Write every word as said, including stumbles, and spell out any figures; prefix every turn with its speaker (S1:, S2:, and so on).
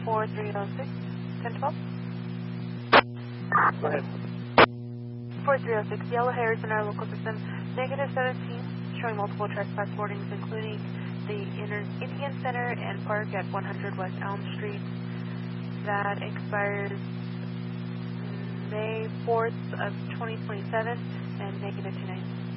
S1: four three zero six, ten twelve.
S2: Go ahead.
S1: four three zero six, yellow hairs in our local system, negative seventeen, showing multiple trespass warnings, including the Inter Indian Center and Park at one hundred West Elm Street. That expires May fourth of twenty twenty-seven and negative two nine.